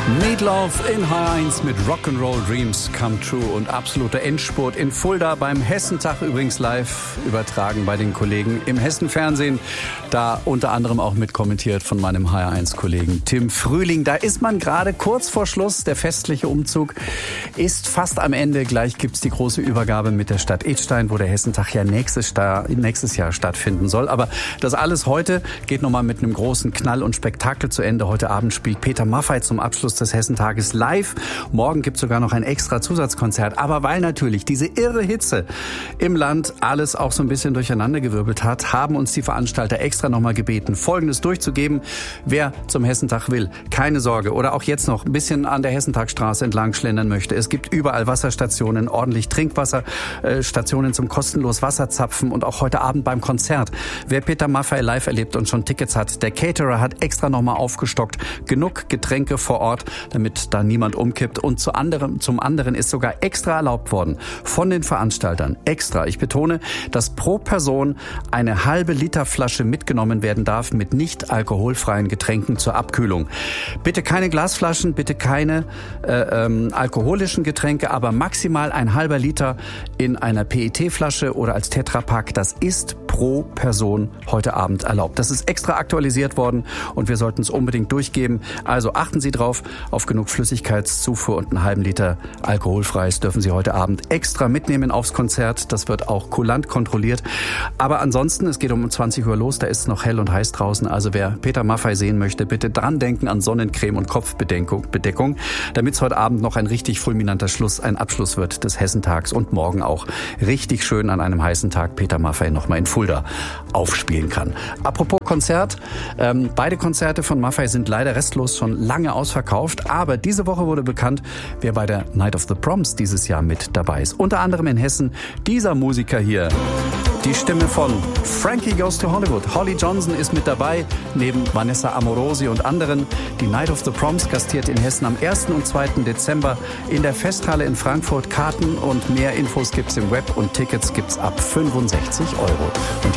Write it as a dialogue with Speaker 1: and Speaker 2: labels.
Speaker 1: Meatloaf in H1 mit Rock'n'Roll Dreams Come True und absoluter Endspurt in Fulda beim Hessentag, übrigens live übertragen bei den Kollegen im Hessen-Fernsehen. Da unter anderem auch mitkommentiert von meinem HR1-Kollegen Tim Frühling. Da ist man gerade kurz vor Schluss. Der festliche Umzug ist fast am Ende. Gleich gibt's die große Übergabe mit der Stadt Idstein, wo der Hessentag ja nächstes Jahr stattfinden soll. Aber das alles heute geht nochmal mit einem großen Knall und Spektakel zu Ende. Heute Abend spielt Peter Maffay zum Abschluss des Hessentages live. Morgen gibt es sogar noch ein extra Zusatzkonzert. Aber weil natürlich diese irre Hitze im Land alles auch so ein bisschen durcheinandergewirbelt hat, haben uns die Veranstalter extra nochmal gebeten, Folgendes durchzugeben. Wer zum Hessentag will, keine Sorge. Oder auch jetzt noch ein bisschen an der Hessentagstraße entlang schlendern möchte. Es gibt überall Wasserstationen, ordentlich Trinkwasserstationen zum kostenlos Wasserzapfen und auch heute Abend beim Konzert. Wer Peter Maffay live erlebt und schon Tickets hat, der Caterer hat extra nochmal aufgestockt. Genug Getränke vor Ort, damit da niemand umkippt. Und zum anderen ist sogar extra erlaubt worden von den Veranstaltern. Extra, ich betone, dass pro Person eine halbe Liter Flasche mitgenommen werden darf mit nicht alkoholfreien Getränken zur Abkühlung. Bitte keine Glasflaschen, bitte keine alkoholischen Getränke, aber maximal ein halber Liter in einer PET-Flasche oder als Tetrapack. Das ist pro Person heute Abend erlaubt. Das ist extra aktualisiert worden und wir sollten es unbedingt durchgeben. Also achten Sie drauf, auf genug Flüssigkeitszufuhr und einen halben Liter alkoholfreies dürfen Sie heute Abend extra mitnehmen aufs Konzert. Das wird auch kulant kontrolliert. Aber ansonsten, es geht um 20 Uhr los, da ist es noch hell und heiß draußen. Also wer Peter Maffay sehen möchte, bitte dran denken an Sonnencreme und Kopfbedeckung, damit es heute Abend noch ein richtig fulminanter ein Abschluss wird des Hessentags und morgen auch richtig schön an einem heißen Tag Peter Maffay nochmal in Fulda aufspielen kann. Apropos Konzert, beide Konzerte von Maffay sind leider restlos schon lange ausverkauft, aber diese Woche wurde bekannt, wer bei der Night of the Proms dieses Jahr mit dabei ist. Unter anderem in Hessen dieser Musiker hier. Die Stimme von Frankie Goes to Hollywood. Holly Johnson ist mit dabei, neben Vanessa Amorosi und anderen. Die Night of the Proms gastiert in Hessen am 1. und 2. Dezember in der Festhalle in Frankfurt. Karten und mehr Infos gibt's im Web und Tickets gibt's ab 65 €. Und